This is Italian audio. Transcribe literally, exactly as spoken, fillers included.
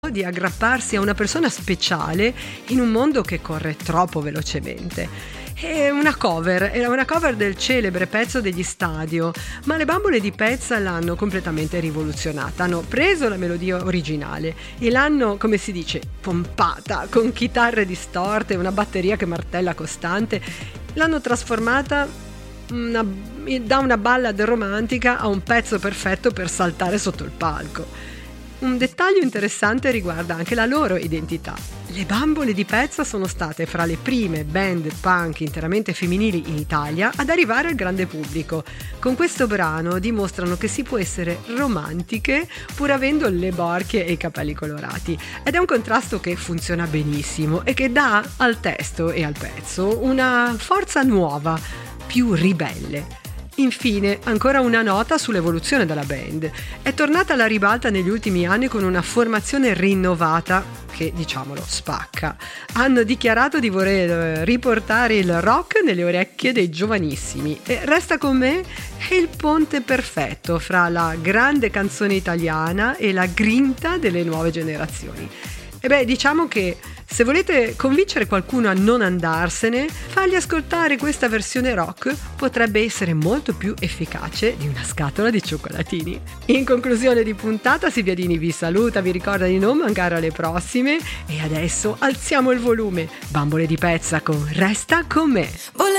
di aggrapparsi a una persona speciale in un mondo che corre troppo velocemente. È una cover, era una cover del celebre pezzo degli Stadio, ma le Bambole di Pezza l'hanno completamente rivoluzionata. Hanno preso la melodia originale e l'hanno, come si dice, pompata con chitarre distorte, una batteria che martella costante. L'hanno trasformata una, da una ballad romantica a un pezzo perfetto per saltare sotto il palco. Un dettaglio interessante riguarda anche la loro identità. Le Bambole di Pezza sono state fra le prime band punk interamente femminili in Italia ad arrivare al grande pubblico. Con questo brano dimostrano che si può essere romantiche pur avendo le borchie e i capelli colorati. Ed è un contrasto che funziona benissimo e che dà al testo e al pezzo una forza nuova, più ribelle. Infine, ancora una nota sull'evoluzione della band. È tornata alla ribalta negli ultimi anni con una formazione rinnovata che, diciamolo, spacca. Hanno dichiarato di voler riportare il rock nelle orecchie dei giovanissimi e Resta con me è il ponte perfetto fra la grande canzone italiana e la grinta delle nuove generazioni. E beh, diciamo che se volete convincere qualcuno a non andarsene, fargli ascoltare questa versione rock potrebbe essere molto più efficace di una scatola di cioccolatini. In conclusione di puntata, Silvia Dini vi saluta, vi ricorda di non mancare alle prossime e adesso alziamo il volume. Bambole di Pezza con Resta con me.